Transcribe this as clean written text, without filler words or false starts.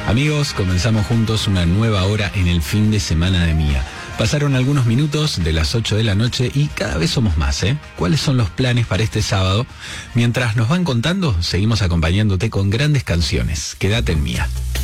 Amigos, comenzamos juntos una nueva hora en el fin de semana de Mía. Pasaron algunos minutos de las 8 de la noche y cada vez somos más, ¿eh? ¿Cuáles son los planes para este sábado? Mientras nos van contando, seguimos acompañándote con grandes canciones. Quédate en Mía.